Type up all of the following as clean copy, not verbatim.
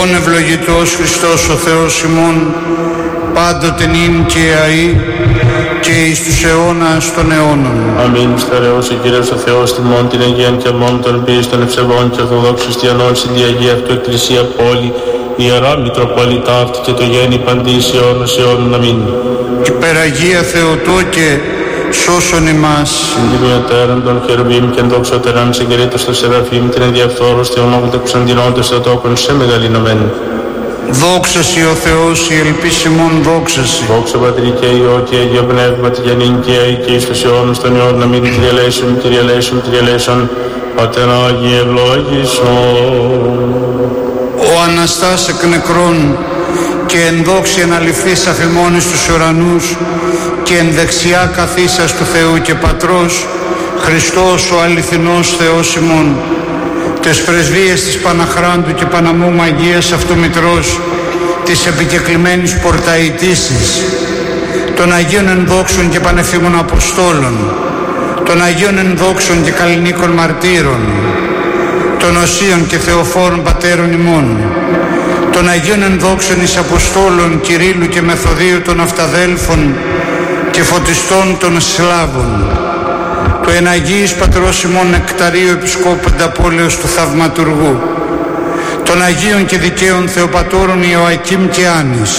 ον ευλογητός Χριστός ο Θεός ημών, πάντοτε νυν και αεί και εις τους αιώνας των αιώνων. Αμήν. Στερεός ο Κύριος ο Θεός τιμών την Αγίαν και αμών των ποιείς των ευσεβών και ορθοδόξους χριστιανών στην Αγία Αυτού Εκκλησία πόλη, Ιερά Μητροπολιτά αυτή και το γέννη παντής αιώνος αιώνων. Αμήν. Υπεραγία Θεοτόκε, σώσον ημάς. Συντηριωτέρων των χερουβίμ και ενδοξωτερών συγκερίτως των Σεραφείμ, την ενδιαφθόρος θεονόβητα που σαντινόντες το τόκον σε μεγαλυνωμέν. Δόξα Συ ο Θεός, η ελπίσιμον δόξα Συ. Δόξα Πατρί και Υιό και Αγίο Πνεύματι και νυν και αεί και εις τους αιώνας των αιώνων. Αμήν. Kyrie eleison, Kyrie eleison, Kyrie eleison, Πατέρ Άγιε ευλόγησον. Ο Αναστάς εκ νεκρών και εν δόξη αναληφθείς αφημών εις τους ουρανούς και εν δεξιά καθίσας του Θεού και Πατρός, Χριστός ο αληθινός Θεός ημών, τες πρεσβείες της Παναχράντου και Παναμού Αγίας Αυτού Μητρός, της επικεκλημένης πορταϊτήσης, των Αγίων ενδόξων και πανεφήμων Αποστόλων, των Αγίων ενδόξων και καλλινίκων μαρτύρων, των Οσίων και Θεοφόρων Πατέρων ημών, των Αγίων ενδόξων εις Αποστόλων Κυρίλλου και Μεθοδίου των Αυταδέλφων και φωτιστών των Σλάβων, του εν Αγίης Πατρός ημών Νεκταρίου Επισκόπου Πενταπόλεως του Θαυματουργού, των Αγίων και Δικαίων Θεοπατώρων Ιωακήμ και Άνης,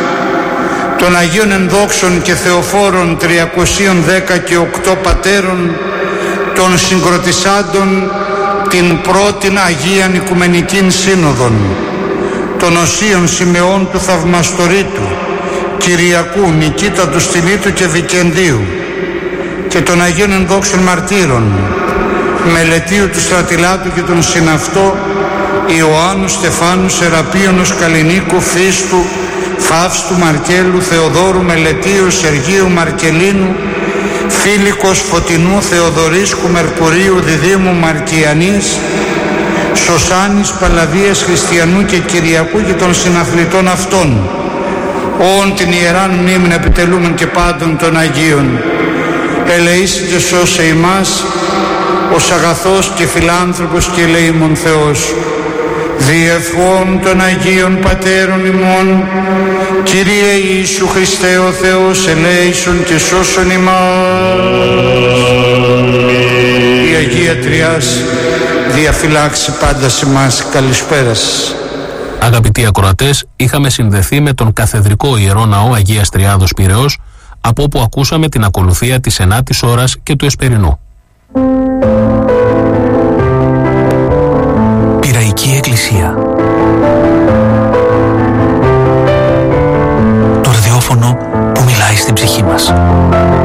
των Αγίων ενδόξων και Θεοφόρων 310 και 8 πατέρων, των συγκροτησάντων την πρώτην Αγίαν Οικουμενικήν Σύνοδον, των Οσίων Σιμεών του Θαυμαστορήτου, Κυριακού, Νικήτα του Στυλίτου και Βικεντίου, και των Αγίων ενδόξων μαρτύρων, Μελετίου του Στρατιλάτου και των Συναυτό, Ιωάννου, Στεφάνου, Σεραπίωνος, Καλλινίκου, Φίστου, Φαύστου, Μαρκέλου, Θεοδόρου, Μελετίου, Σεργίου, Μαρκελίνου, Φίλικος, Φωτεινού, Θεοδωρίσκου, Μερκουρίου, Διδήμου, Μαρκιανής, Σωσάνης, Παλαδίας, Χριστιανού και Κυριακού και των συναθλητών αυτών, όν την ιεράν μνήμην επιτελούμεν και πάντων των Αγίων. Ελεήσει και σώσε ημάς, ως αγαθός και φιλάνθρωπος και ελεήμων Θεός, διευχών των Αγίων Πατέρων ημών, Κύριε Ιησού Χριστέ ο Θεός, ελέησον και σώσον ημάς. Η Αγία Τριάς διαφυλάξει πάντα σε εμάς. Καλησπέρα σας. Αγαπητοί ακροατές, είχαμε συνδεθεί με τον Καθεδρικό Ιερό Ναό Αγίας Τριάδος Πειραιώς, από όπου ακούσαμε την ακολουθία της 9ης ώρας και του Εσπερινού. Πειραϊκή Εκκλησία. Το ραδιόφωνο που μιλάει στην ψυχή μας.